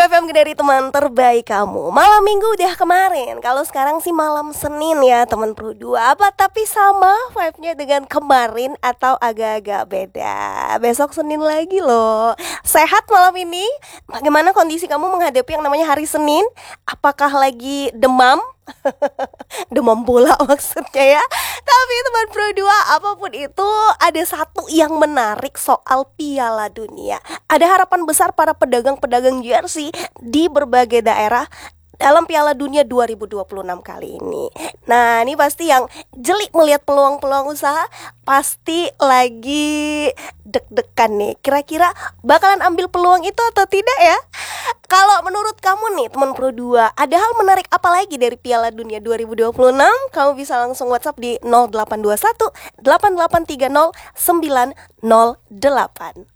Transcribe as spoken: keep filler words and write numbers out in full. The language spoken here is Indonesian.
F M dari teman terbaik kamu. Malam minggu udah kemarin. Kalau sekarang sih malam Senin ya teman Pro dua. Apa tapi sama vibe-nya dengan kemarin atau agak-agak beda? Besok Senin lagi loh. Sehat malam ini? Bagaimana kondisi kamu menghadapi yang namanya hari Senin? Apakah lagi demam? Demam bola maksudnya ya. Tapi teman Pro dua, apapun itu, ada satu yang menarik soal Piala Dunia. Ada harapan besar para pedagang-pedagang jersey di berbagai daerah dalam Piala Dunia dua ribu dua puluh enam kali ini. Nah, ini pasti yang jeli melihat peluang-peluang usaha pasti lagi deg-degan nih. Kira-kira bakalan ambil peluang itu atau tidak ya? Kalau menurut kamu nih teman Pro dua, ada hal menarik apa lagi dari Piala Dunia dua ribu dua puluh enam? Kamu bisa langsung WhatsApp di nol delapan dua satu delapan delapan tiga nol sembilan nol delapan.